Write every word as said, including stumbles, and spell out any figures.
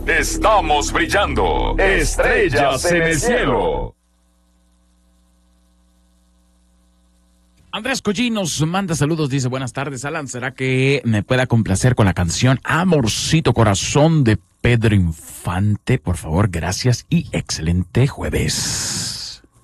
Estamos brillando. Estrellas en el cielo. Andrés Collín nos manda saludos, dice: buenas tardes, Alan, ¿será que me pueda complacer con la canción Amorcito Corazón de Pedro Infante? Por favor, gracias y excelente jueves.